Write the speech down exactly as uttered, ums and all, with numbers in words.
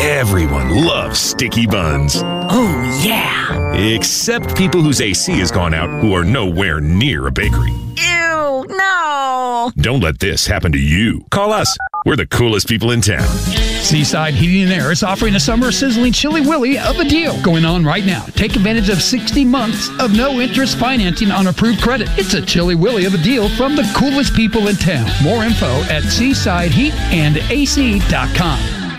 Everyone loves sticky buns. Oh, yeah. Except people whose A C has gone out who are nowhere near a bakery. Ew, no. Don't let this happen to you. Call us. We're the coolest people in town. Seaside Heating and Air is offering a summer sizzling Chili Willy of a deal going on right now. Take advantage of sixty months of no interest financing on approved credit. It's a Chili Willy of a deal from the coolest people in town. More info at seaside heat and a c dot com.